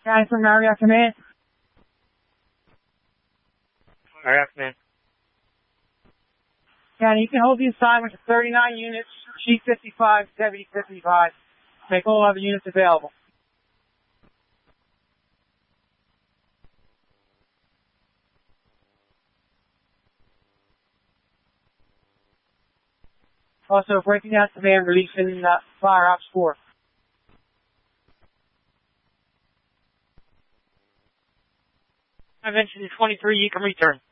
County from Marriott Command. Marriott Command. County, you can hold the assignment to 39 units, Sheet 55, Deputy 55. Make all other units available. Also, breaking out command, releasing Fire Ops 4. I mentioned 23, you can return.